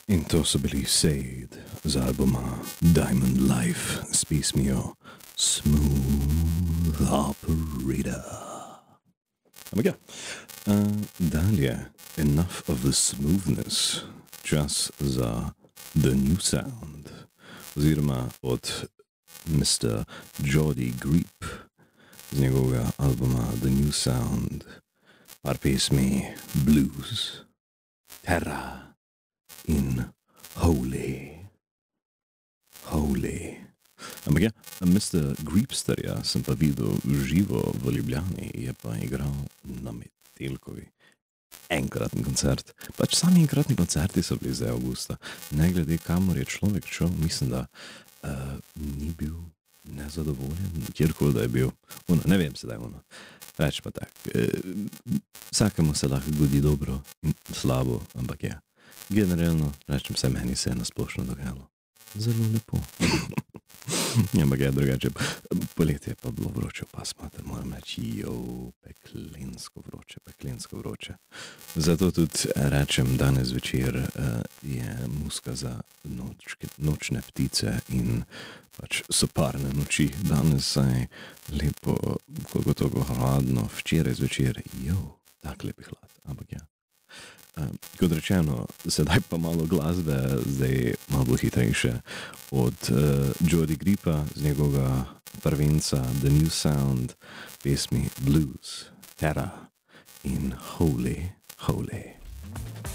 In to so bili Sade z albuma Diamond Life s pesmijo Smooth Operator. Ampak ja, dalje, enough of the smoothness, čas za The New Sound, oziroma od Mr. Jordy Griep z njegovega albuma The New Sound, par pesmi Blues, Terra in Holy. Ampak ja, Mr. Griepsterja sem pa videl živo v Ljubljani, je pa igral na Metelkovi. Enkratni koncert. Pač sami enkratni koncerti so bili zdaj avgusta. Ne glede kamor je človek šel, mislim, da ni bil nezadovoljen, kjerkoli da je bil. Ne vem sedaj ono. Reč pa tak. Vsakemu se lahko godi dobro in slabo, ampak ja. Generalno, rečem se, meni se je nasplošno dogajalo. Zelo lepo. Ampak je drugače. Poletje je pa bilo vroče, pa smater, moram reči, peklensko vroče. Zato tudi rečem, danes večer je muska za nočne ptice in pač soparne noči. Danes saj lepo, koliko toliko hladno, včeraj zvečer, tak lepi hlad, ampak ja. Kot rečeno, sedaj pa malo glasbe, zdaj malo bolj hitrejše od Jordy Griepa z njegovega prvenca The New Sound, pesmi Blues, Terra in Holy.